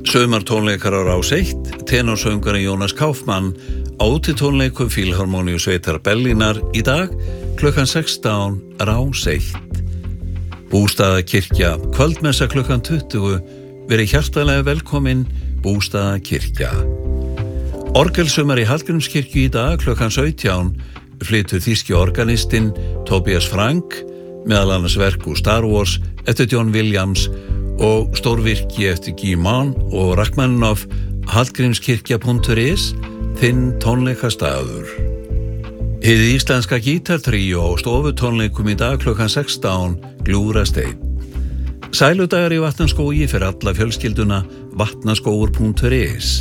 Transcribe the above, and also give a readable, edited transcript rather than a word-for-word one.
Sumartónleikar á Rás 1, tenorsöngari Jónas Kaufmann á útitónleikum Fílharmoníu sveitar Berlínar í dag klukkan 16 Rás 1. Bústaðakirkja, kvöldmessa klukkan 20, verið hjartalega velkomin Bústaðakirkja. Orgelsumar í Hallgrímskirkju í dag klukkan 17 flytur þýski organistinn Tobias Frank, meðal annars verk úr Star Wars eftir John Williams og stórvirki eftir Guy Mann og Rachmaninoff. Hallgrímskirkja.is, þinn tónleikastaður. Hið íslenska gítartríó á stofutónleikum í dag klukkan 16, Gljúfrasteinn. Sæludagar í Vatnaskógi fyrir alla fjölskylduna, vatnaskógur.is.